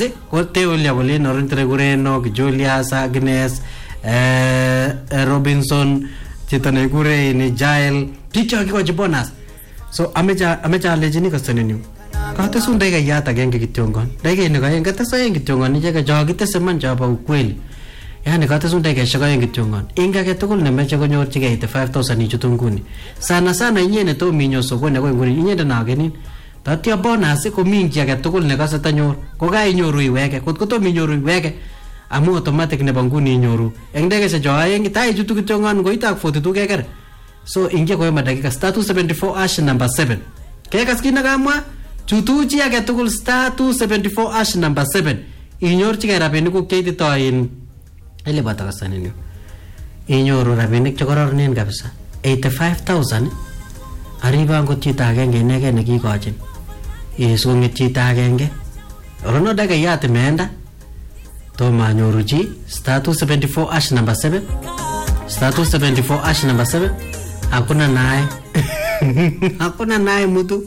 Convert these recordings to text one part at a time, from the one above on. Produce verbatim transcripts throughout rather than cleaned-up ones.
ko teulia kole norintre kureno Julius Agnes eh Robinson chitane kure ni Jael picha kiko bonus. So amecha amecha lejini kastaneniu kate sunde ga yata genge kitongon dege ne ga yenge tesa yenge kitongon ni jega jogite seman jaba ukweli yani kate sunde ga shaga yenge kitongon inga ke tokol ne mecha konyor chige eighty-five thousand ni chutunguni sana sana inyene to minyo sokone ko nguni inyende na genin tatya bonus ko mingi age tokol ne kasa tanyor ko ga inyoru iweke kot ko to minyoru iweke amu automatic ne banguni inyoru engdege se joa yenge tai chutu kitongon go itak forty-two keker. So ingia kwa madakika star two seventy-four ash number seven. Kaya skina kamwa chutuchi age tugul star two seventy-four ash number seven. Inyorchi ga rabinik ko keitito in ile batakasani ni. Inyoru rabinik chokorornen kabisa. eighty-five thousand ariba ngo chita agenge inege nekikochin. Yeso ngi chita agenge. Rono daga yate meenda. Toma nyoru chi star two seventy-four ash number seven. Star two seventy-four ash number seven. Hakuna naye. Hakuna naye mutu.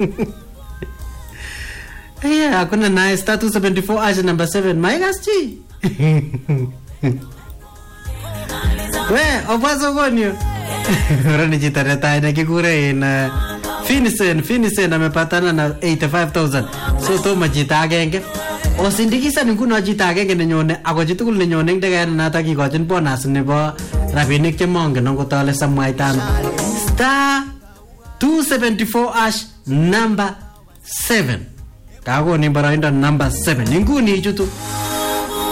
Eh, hakuna naye star two seventy-four ash number seven. Maigachi. We, obazo gonyo. Rani jitareta ina kikure ina Finisen, Finisen amepatana na eighty-five thousand. So to majita agenge. Osindikisa nikuno jita agenge nenyone ako jitukul nenyone ndega nata kikochin bonus nebo rabinik che monge nongo tole samwaitano star two seventy-four ash number seven kago ni barainda number seven nguni chutu